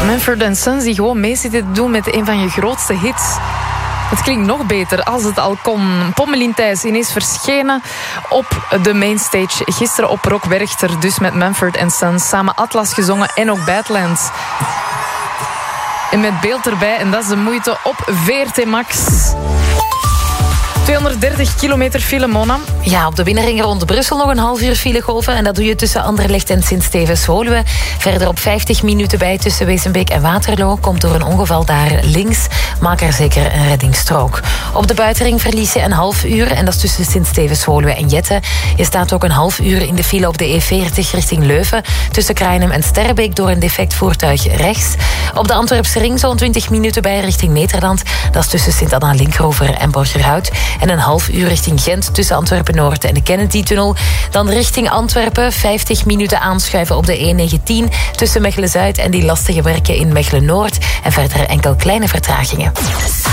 Mumford & Sons die gewoon mee zitten te doen met een van je grootste hits. Het klinkt nog beter als het al kon. Pommelien Thijs ineens verschenen op de mainstage. Gisteren op Rock Werchter, dus met Mumford & Sons. Samen Atlas gezongen en ook Badlands. En met beeld erbij, en dat is de moeite op VRT Max. 230 kilometer file, Mona. Ja, op de binnenring rond Brussel nog een half uur file golven. En dat doe je tussen Anderlecht en Sint-Stevens-Woluwe. Verder op 50 minuten bij tussen Wezenbeek en Waterloo. Komt door een ongeval daar links. Maak er zeker een reddingsstrook. Op de buitenring verlies je een half uur. En dat is tussen Sint-Stevens-Woluwe en Jette. Je staat ook een half uur in de file op de E40 richting Leuven. Tussen Kruinem en Sterrebeek door een defect voertuig rechts. Op de Antwerpse ring zo'n 20 minuten bij richting Nederland. Dat is tussen Sint-Anna-Linkrover en Borgerhout. En een half uur richting Gent tussen Antwerpen-Noord en de Kennedy-tunnel. Dan richting Antwerpen 50 minuten aanschuiven op de E19 tussen Mechelen-Zuid en die lastige werken in Mechelen-Noord. En verder enkel kleine vertragingen.